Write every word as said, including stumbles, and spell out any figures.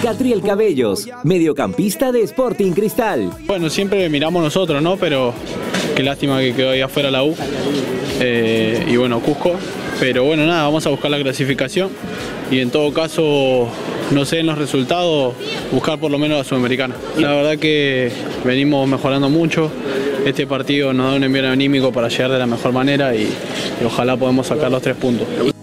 Catriel Cabellos, mediocampista de Sporting Cristal. Bueno, siempre miramos nosotros, ¿no? Pero qué lástima que quedó ahí afuera la U. Eh, y bueno, Cusco. Pero bueno, nada, vamos a buscar la clasificación. Y en todo caso, no sé, en los resultados, buscar por lo menos la Sudamericana. La verdad que venimos mejorando mucho. Este partido nos da un envío anímico para llegar de la mejor manera y, y ojalá podamos sacar los tres puntos.